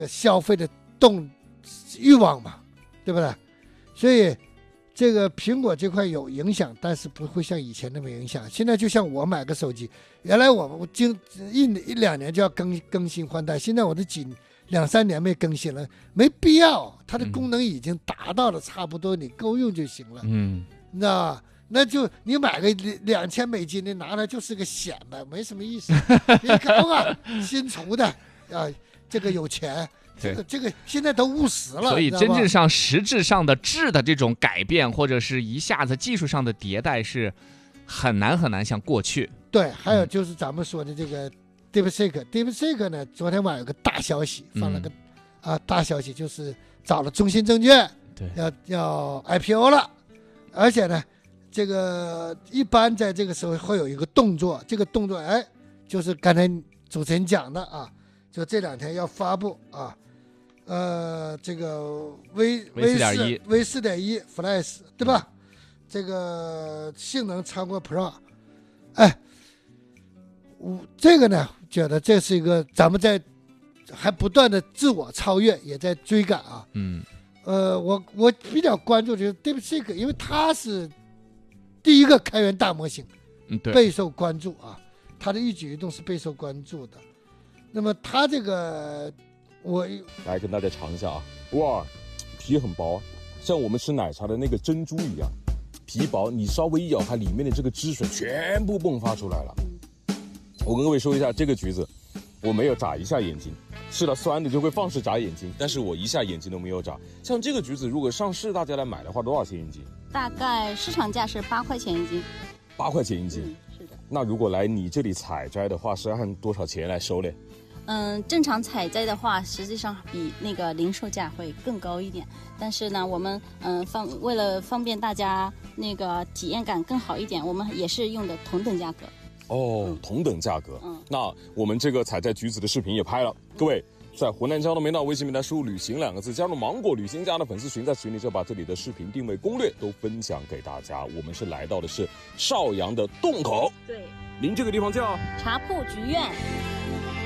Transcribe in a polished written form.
消费的欲望嘛，对不对？所以这个苹果这块有影响，但是不会像以前那么影响。现在就像我买个手机，原来我一两年就要更新换代，现在我都2、3年没更新了，没必要，它的功能已经达到了差不多，你够用就行了。你知道吧？那就你买个$2000的拿来就是个显摆，没什么意思。你看看新出的啊，这个有钱。这个现在都务实了， 所以真正上实质上的质的这种改变，或者是一下子技术上的迭代是很难像过去。 对，还有就是咱们说的这个 DeepSeek 呢，昨天晚上有个大消息，放了个大消息，就是找了中信证券， 对， 要 IPO 了，而且呢，这个一般在这个时候会有一个动作，这个动作就是刚才主持人讲的啊，就这2天要发布啊。这个 V4.1 Flash 对吧？这个性能超过 Pro， 这个呢，觉得这是一个咱们在还不断的自我超越，也在追赶啊。我比较关注就是 DeepSeek， 因为它是第一个开源大模型，备受关注啊，它的一举一动是备受关注的。那么它这个。我来跟大家尝一下啊，哇，皮很薄，像我们吃奶茶的那个珍珠一样，皮薄，你稍微一咬它，里面的这个汁水全部迸发出来了。我跟各位说一下，这个橘子我没有眨一下眼睛，吃了酸的就会放肆眨眼睛，但是我一下眼睛都没有眨。像这个橘子如果上市大家来买的话，多少钱一斤？ 大概市场价是8块钱一斤。 8块钱一斤， 是的。 那如果来你这里采摘的话，是按多少钱来收嘞？ 正常采摘的话，实际上比那个零售价会更高一点。但是呢，我们为了方便大家那个体验感更好一点，我们也是用的同等价格。 同等价格。那我们这个采摘橘子的视频也拍了，各位在湖南交通频道微信平台输入"旅行"2个字，加入芒果旅行家的粉丝群，在群里就把这里的视频定位攻略都分享给大家。我们是来到的是邵阳的洞口， 对， 您这个地方叫茶铺菊苑。